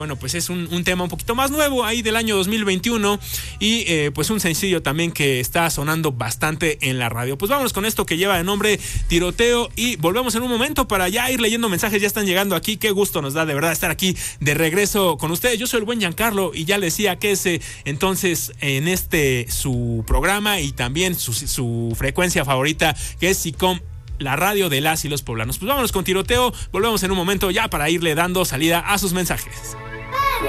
Bueno, pues es un tema un poquito más nuevo ahí del año 2021 y pues un sencillo también que está sonando bastante en la radio. Pues vámonos con esto que lleva de nombre Tiroteo y volvemos en un momento para ya ir leyendo mensajes. Ya están llegando aquí, qué gusto nos da de verdad estar aquí de regreso con ustedes. Yo soy el buen Giancarlo y ya les decía que es entonces en su programa y también su frecuencia favorita, que es SICOM, la radio de las y los poblanos. Pues vámonos con Tiroteo, volvemos en un momento ya para irle dando salida a sus mensajes.